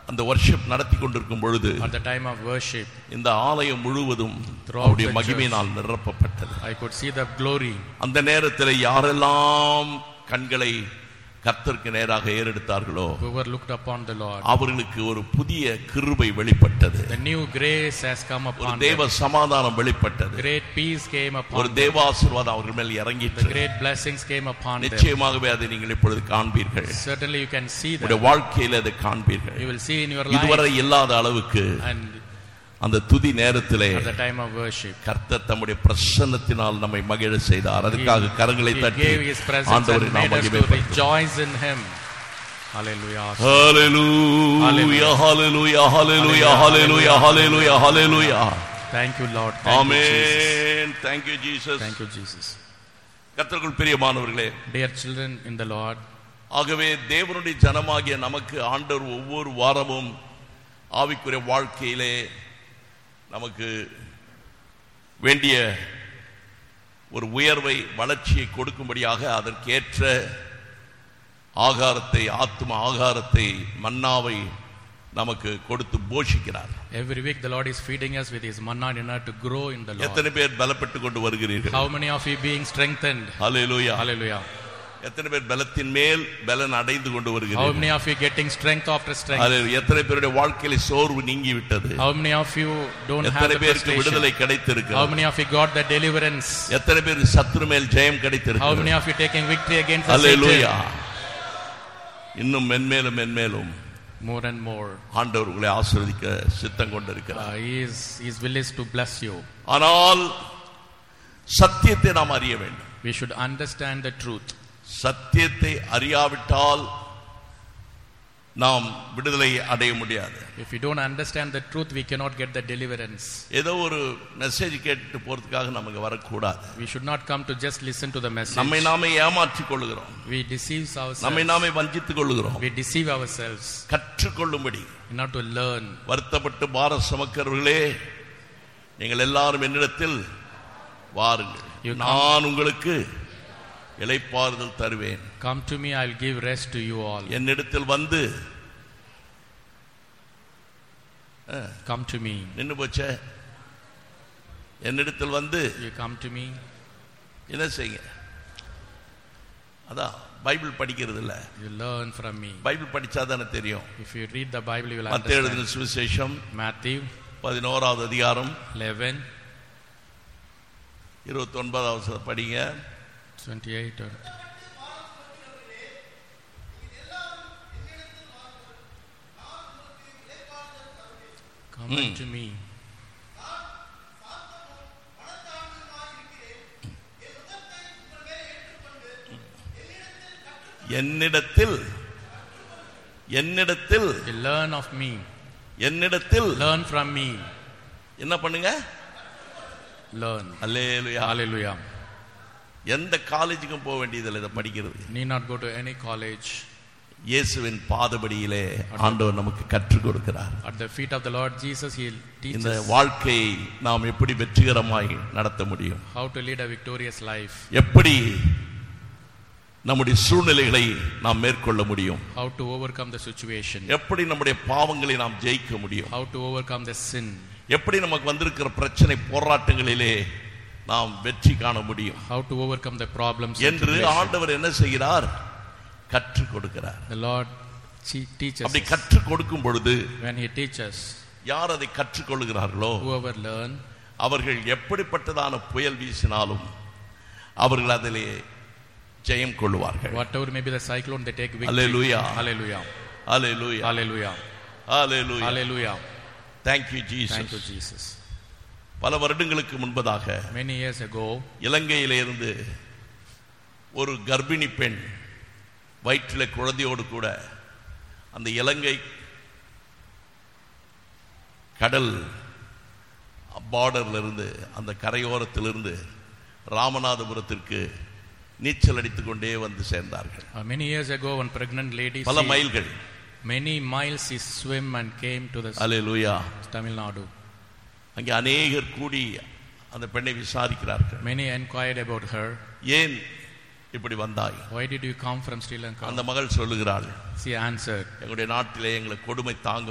அந்த வர்ஷிப் நடத்தி கொண்டிருக்கும் பொழுது, at the time of worship, இந்த ஆலயம் முழுவதும் அவருடைய மகிமையினால் நிரப்பப்பட்டது. I could see the glory. அந்த நேரத்தில் யாரெல்லாம் கண்களை கர்த்தருக்கு நேராக ஏறெடுத்தார்களோ, whoever looked upon the Lord, அவர்களுக்கு ஒரு புதிய கிருபை வெளிப்பட்டது. the new grace has come upon ஒரு தேவ சமாதானம் வெளிப்பட்டது. great peace came upon ஒரு தேவ ஆசீர்வாதம் அவர்கள் மேல் இறங்கிற்று. the great blessings came upon them. நிச்சயமாகவே அதை நீங்கள் இப்பொழுது காண்பீர்கள். Certainly you can see that. உங்களுடைய வாழ்க்கையில் அதை காண்பீர்கள். You will see in your life. இதுவரை இல்லாத அளவுக்கு and அந்த துதி நேரத்திலே at the time of worship, கர்த்தர் தம்முடைய பிரசன்னத்தினால் நம்மை மகிழ செய்தார். அதுக்காக கரங்களை தட்டி ஆண்டவரை நாம் மகிமைப்படுத்துவோம். rejoice in him. Hallelujah. Hallelujah, hallelujah, hallelujah, hallelujah, hallelujah, hallelujah. Thank you Lord. Amen. Thank you Jesus. Thank you Jesus. கர்த்தருக்குள் பிரியமானவர்களே, dear children in the Lord, ஆகவே தேவனுடைய ஜனமாகிய நமக்கு ஆண்டவர் ஒவ்வொரு வாரமும் ஆவிக்குரிய வாழ்க்கையிலே நமக்கு வேண்டிய ஒரு உயர்வை, வளர்ச்சியை கொடுக்கும்படியாக அதற்கேற்ற ஆகாரத்தை, ஆத்தும ஆகாரத்தை, மன்னாவை நமக்கு கொடுத்து போஷிக்கிறார். Every week the Lord is feeding us with his manna in order to grow in the Lord. எத்தனை பேர் பலப்பட்டு கொண்டு வருகிறீர்கள்? How many of you being strengthened? Hallelujah. Hallelujah. எத்தனை பேர் பலத்தின் மேல் பலன் அடைந்து கொண்டு வருகிறீர்கள்? How many of you getting strength after strength? Hallelujah. எத்தனை பேருடைய வாழ்க்கையில சோர்வு நீங்கி விட்டது? How many of you don't have எத்தனை the பேருக்கு விடுதலை frustration? கிடைத்திருக்கிறது? How many of you got the deliverance? எத்தனை பேர் சத்துரு மேல் ஜெயம் How கிடைத்திருக்கிறது? many of you taking victory against the Hallelujah. Satan? இன்னும் மென்மேலும் மென்மேலும் More and more. ஆண்டவர் உங்களை ஆசீர்வதிக்க சித்தம் கொண்டிருக்கிறார். His will is to bless you. ஆனால் சத்தியத்தை நாம் அறிய வேண்டும். We should understand the truth. சத்தியத்தை அறியாவிட்டால் நாம் விடுதலை அடைய முடியாது. If we don't understand the truth, we cannot get the deliverance. ஏதோ ஒரு மெசேஜ் கேட்டு போறதுக்காக நமக்கு வரக்கூடாது. We should not come to just listen to the message. நம்மை நாமே ஏமாற்றிக் கொள்கிறோம். We deceive ourselves. நம்மை நாமே வஞ்சித்துக் கொள்கிறோம். We deceive ourselves. கற்றுக்கொள்ளும்படி, Not to learn. வருத்தப்பட்டு பார சுமக்கிறவர்களே, நீங்கள் எல்லாரும் என்னிடத்தில் வாருங்கள், நான் உங்களுக்கு இளைப்பாறுதல் தருவேன். Come to me, I will give rest to you all. என்னிடத்தில் வந்து Come to me. நின்னு போச்சே. என்னிடத்தில் வந்து You come to me. என்ன செய்யுங்க? அதான் பைபிள் படிக்கிறது இல்ல. You learn from me. Bible படிச்சாதானே தெரியும். If you read the Bible, you will மத்தேயு understand. எழுதின சுவிசேஷம் Matthew 11வது அதிகாரம் 11, 29வது வசனம் படிங்க. 28. Come unto me. என்னிடத்தில் You learn of me. என்னிடத்தில் Learn from me. என்ன பண்ணுங்க? Learn. அல்லேலூயா. Hallelujah. எந்த காலேஜுக்கும் போக வேண்டியதில்லை இதை படிக்கிறது. Need not go to any college. இயேசுவின் பாதபடியிலே ஆண்டவர் நமக்கு கற்றுக் கொடுக்கிறார். At the feet of the Lord Jesus, he will teach இந்த us வாழ்க்கையை நாம் எப்படி வெற்றிகரமாய் நடத்த முடியும், how to lead a victorious life, எப்படி நம்முடைய சூழ்நிலைகளை நாம் மேற்கொள்ள முடியும், how to overcome the situation, எப்படி நம்முடைய பாவங்களை நாம் ஜெயிக்க முடியும், how to overcome the sin, எப்படி நமக்கு வந்திருக்கிற பிரச்சனை போராட்டங்களிலே நாம் வெற்றி காண முடியும், how to overcome the problems என்று ஆண்டவர் என்ன செய்கிறார்? கற்றுக் கொடுக்கிறார். The Lord teaches அப்படி us. கற்றுக் கொடுக்கும் பொழுது When he teaches, யார் அதை கற்றுக் கொள்கிறார்களோ whoever learn, அவர்கள் எப்படிப்பட்டதான புயல் வீசினாலும் அவர்கள் அதிலே ஜெயம் கொள்வார்கள். whatever may be the cyclone, they take victory. Hallelujah. Hallelujah. Hallelujah. Hallelujah. Hallelujah. Hallelujah. Thank you Jesus. Thank you Jesus. பல வருடங்களுக்கு முன்பதாக Many years ago, இலங்கையிலே இருந்து ஒரு கர்ப்பிணி பெண் வயிற்றிலே குழந்தையோடு கூட அந்த இலங்கை கடல் பார்டர்ல இருந்து, அந்த கரையோரத்திலிருந்து ராமநாதபுரத்திற்கு நீச்சல் அடித்துக் கொண்டே வந்து சேர்ந்தார்கள். many years ago, one pregnant lady, பல மைல்கள், many miles she swim and came to the hallelujah, Tamil Nadu. அங்கே அநேகர் கூடி அந்த பெண்ணை விசாரிக்கிறார்கள். Many inquired about her. ஏன் இப்படி வந்தாய்? Why did you come from Sri Lanka? அந்த மகள் சொல்லுகிறாள், She answered, எங்களுடைய நாட்டிலே எங்களுக்கு கொடுமை தாங்க